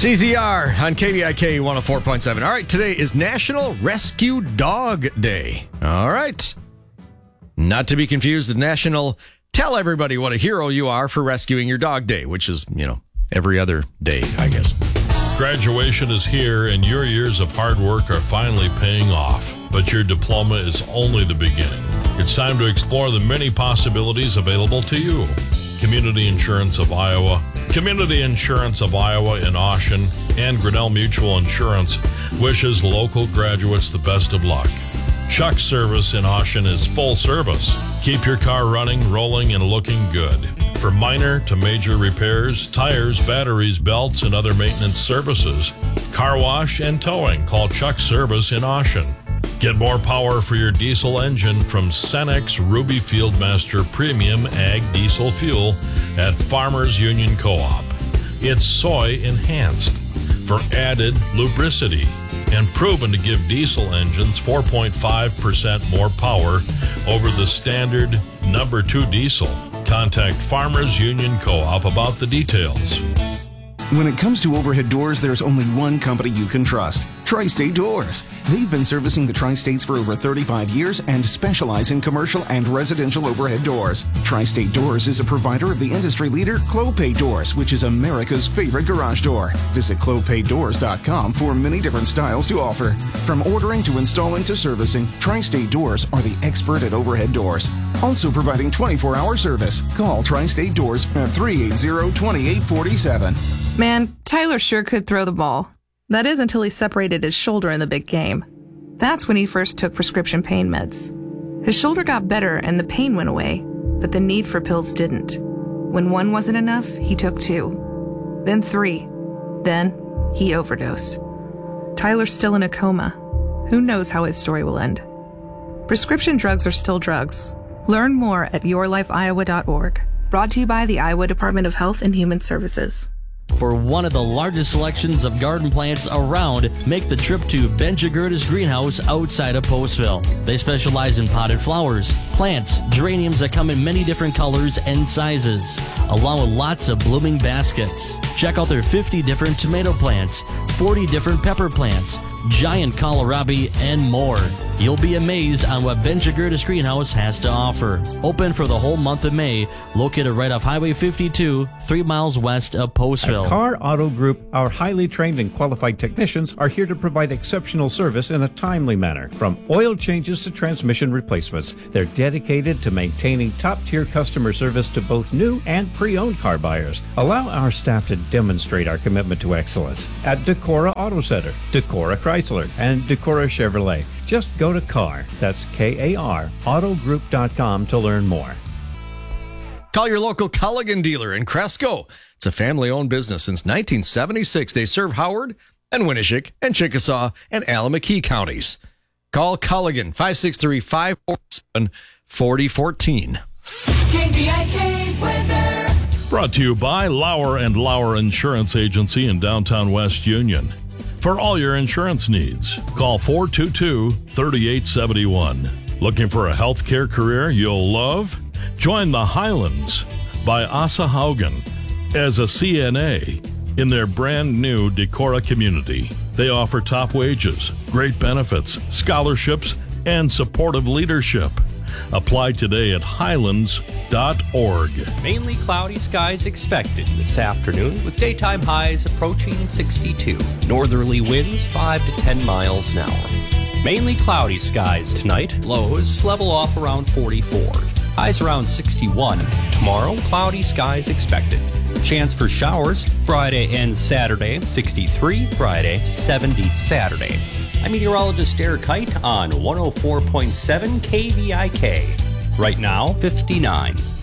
CZR on KVIK 104.7. All right, today is National Rescue Dog Day. All right. Not to be confused with National Tell Everybody What a Hero You Are for Rescuing Your Dog Day, which is, every other day, I guess. Graduation is here, and your years of hard work are finally paying off. But your diploma is only the beginning. It's time to explore the many possibilities available to you. Community Insurance of Iowa in Ocean, and Grinnell Mutual Insurance wishes local graduates the best of luck. Chuck Service in Ocean is full service. Keep your car running, rolling, and looking good. From minor to major repairs, tires, batteries, belts, and other maintenance services. Car wash and towing. Call Chuck Service in Ocean. Get more power for your diesel engine from Cenex Ruby Fieldmaster Premium Ag Diesel Fuel at Farmers Union Co-op. It's soy enhanced for added lubricity and proven to give diesel engines 4.5% more power over the standard number 2 diesel. Contact Farmers Union Co-op about the details. When it comes to overhead doors, there's only one company you can trust. Tri-State Doors. They've been servicing the Tri-States for over 35 years and specialize in commercial and residential overhead doors. Tri-State Doors is a provider of the industry leader Clopay Doors, which is America's favorite garage door. Visit clopaydoors.com for many different styles to offer. From ordering to installing to servicing, Tri-State Doors are the expert at overhead doors. Also providing 24-hour service. Call Tri-State Doors at 380-2847. Man, Tyler sure could throw the ball. That is until he separated his shoulder in the big game. That's when he first took prescription pain meds. His shoulder got better and the pain went away, but the need for pills didn't. When one wasn't enough, he took 2. Then 3. Then he overdosed. Tyler's still in a coma. Who knows how his story will end? Prescription drugs are still drugs. Learn more at yourlifeiowa.org. Brought to you by the Iowa Department of Health and Human Services. For one of the largest selections of garden plants around, make the trip to Ben Jagurtis Greenhouse outside of Postville. They specialize in potted flowers, plants, geraniums that come in many different colors and sizes, along with lots of blooming baskets. Check out their 50 different tomato plants, 40 different pepper plants, giant kohlrabi, and more. You'll be amazed on what Ben Jagurtis Greenhouse has to offer. Open for the whole month of May, located right off Highway 52, 3 miles west of Postville. At Carr Auto Group, our highly trained and qualified technicians are here to provide exceptional service in a timely manner. From oil changes to transmission replacements, they're dedicated to maintaining top-tier customer service to both new and pre-owned car buyers. Allow our staff to demonstrate our commitment to excellence at Decorah Auto Center, Decorah Chrysler, and Decorah Chevrolet. Just go to Carr, that's K-A-R, autogroup.com to learn more. Call your local Culligan dealer in Cresco. It's a family-owned business since 1976. They serve Howard and Winneshiek and Chickasaw and Allamakee counties. Call Culligan, 563-547-4014. KVIK weather. Brought to you by Lauer & Lauer Insurance Agency in downtown West Union. For all your insurance needs, call 422-3871. Looking for a healthcare career you'll love? Join the Highlands by Asa Haugen as a CNA in their brand new Decorah community. They offer top wages, great benefits, scholarships, and supportive leadership. Apply today at highlands.org. Mainly cloudy skies expected this afternoon with daytime highs approaching 62. Northerly winds 5 to 10 miles an hour. Mainly cloudy skies tonight. Lows level off around 44. Highs around 61. Tomorrow, cloudy skies expected. Chance for showers Friday and Saturday, 63. Friday, 70 Saturday. I'm meteorologist Derek Height on 104.7 KVIK. Right now, 59.